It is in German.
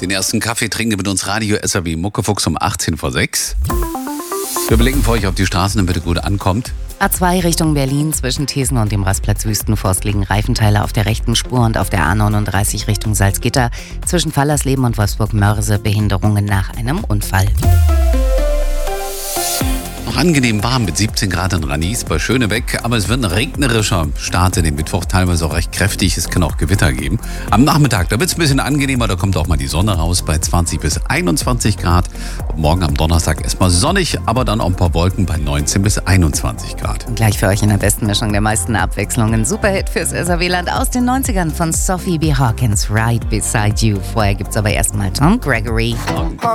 Den ersten Kaffee trinken mit uns Radio SAW Muckefuchs um 18 vor 6. Wir blicken für euch auf die Straßen, damit ihr gut ankommt. A2 Richtung Berlin zwischen Thesen und dem Rastplatz Wüstenforst liegen Reifenteile auf der rechten Spur und auf der A39 Richtung Salzgitter zwischen Fallersleben und Wolfsburg-Mörse Behinderungen nach einem Unfall. Noch angenehm warm mit 17 Grad in Ranis bei Schönebeck, aber es wird ein regnerischer Start in den Mittwoch, teilweise auch recht kräftig. Es kann auch Gewitter geben. Am Nachmittag, da wird es ein bisschen angenehmer, da kommt auch mal die Sonne raus bei 20 bis 21 Grad. Und morgen am Donnerstag erstmal sonnig, aber dann auch ein paar Wolken bei 19 bis 21 Grad. Und gleich für euch in der besten Mischung der meisten Abwechslungen. Superhit fürs SAW-Land aus den 90ern von Sophie B. Hawkins, Right Beside You. Vorher gibt's aber erstmal Tom Gregory.